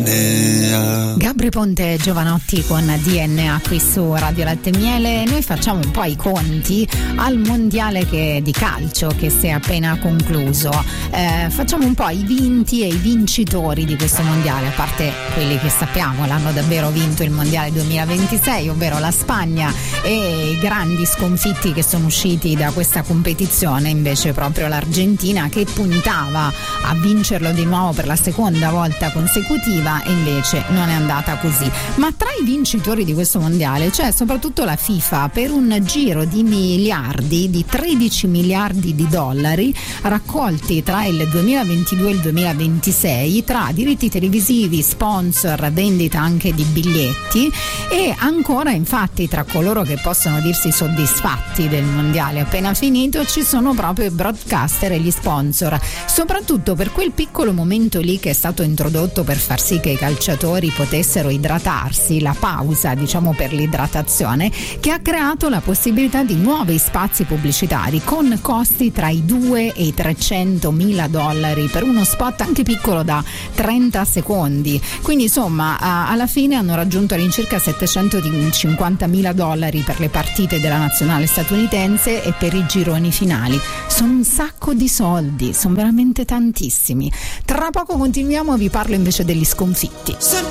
Gabri Ponte e Giovanotti con DNA qui su Radio Latte Miele. Noi facciamo un po' i conti al mondiale di calcio che si è appena concluso. Facciamo un po' i vinti e i vincitori di questo mondiale, a parte quelli che sappiamo l'hanno davvero vinto il mondiale 2026, ovvero la Spagna, e i grandi sconfitti che sono usciti da questa competizione, invece proprio l'Argentina, che puntava a vincerlo di nuovo per la seconda volta consecutiva, e invece non è andata così. Ma tra i vincitori di questo mondiale c'è soprattutto la FIFA, per un giro di miliardi, di 13 miliardi di dollari raccolti tra il 2022 e il 2026, tra diritti televisivi, sponsor, vendita anche di biglietti, e ancora infatti tra coloro che possono dirsi soddisfatti del mondiale appena finito ci sono proprio i broadcaster e gli sponsor, soprattutto per quel piccolo momento lì che è stato introdotto per far sì che i calciatori potessero idratarsi, la pausa diciamo per l'idratazione, che ha creato la possibilità di nuovi spazi pubblicitari con costi tra i 2 e i 300 mila dollari per uno spot anche piccolo da 30 secondi. Quindi insomma alla fine hanno raggiunto all'incirca 750 mila dollari per le partite della nazionale statunitense e per i gironi finali. Sono un sacco di soldi, sono veramente tantissimi. Tra poco continuiamo, vi parlo invece degli sconfitti.